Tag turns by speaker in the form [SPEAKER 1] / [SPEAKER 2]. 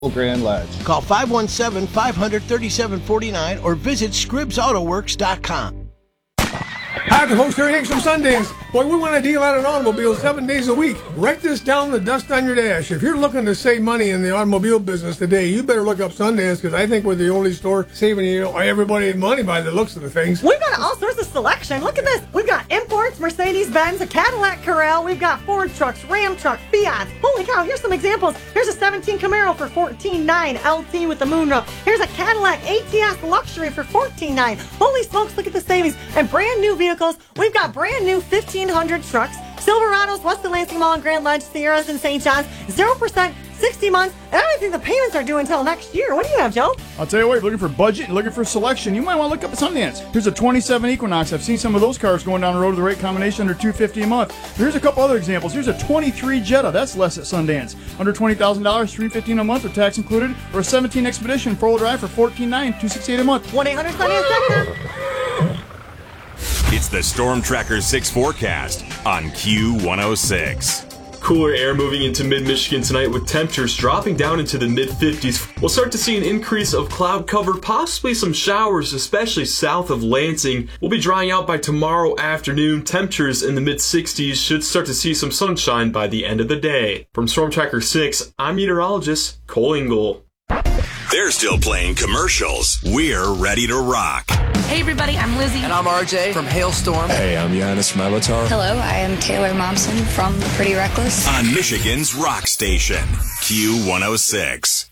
[SPEAKER 1] Grand Ledge.
[SPEAKER 2] Call 517-500-3749 or visit ScribbsAutoworks.com.
[SPEAKER 3] Hi, the host Terry Hicks from Sundance. Boy, we want a deal on an automobile 7 days a week. Write this down, the dust on your dash. If you're looking to save money in the automobile business today, you better look up Sundance, because I think we're the only store saving everybody money by the looks of the things.
[SPEAKER 4] We've got all sorts of selection. Look at this. We've got imports, Mercedes-Benz, a Cadillac Carrel. We've got Ford trucks, Ram trucks, Fiat. Holy cow, here's some examples. Here's a 17 Camaro for $14,900 LT with the moonroof. Here's a Cadillac ATS Luxury for $14,900. Holy smokes, look at the savings. And brand new vehicles. We've got brand new 1,500 trucks, Silverados, west of Lansing Mall and Grand Ledge, Sierras and St. John's, 0%, 60 months, and I don't think the payments are due until next year. What do you have, Joe?
[SPEAKER 5] I'll tell you what, you're looking for budget, you're looking for selection, you might want to look up Sundance. Here's a 27 Equinox. I've seen some of those cars going down the road with the right combination under $250 a month. Here's a couple other examples. Here's a 23 Jetta. That's less at Sundance. Under $20,000, $315 a month with tax included, or a 17 Expedition 4-wheel drive for $14,900, $268 a month.
[SPEAKER 4] 1-800-SUNDANCE.
[SPEAKER 6] It's the Storm Tracker 6 forecast on Q106.
[SPEAKER 7] Cooler air moving into mid-Michigan tonight with temperatures dropping down into the mid-50s. We'll start to see an increase of cloud cover, possibly some showers, especially south of Lansing. We'll be drying out by tomorrow afternoon. Temperatures in the mid-60s, should start to see some sunshine by the end of the day. From Storm Tracker 6, I'm meteorologist Cole Ingle.
[SPEAKER 6] They're still playing commercials. We're ready to rock.
[SPEAKER 8] Hey everybody, I'm Lizzie.
[SPEAKER 9] And I'm RJ from Hailstorm.
[SPEAKER 10] Hey, I'm Giannis from Avatar.
[SPEAKER 11] Hello, I am Taylor Momsen from Pretty Reckless.
[SPEAKER 6] On Michigan's rock station, Q106.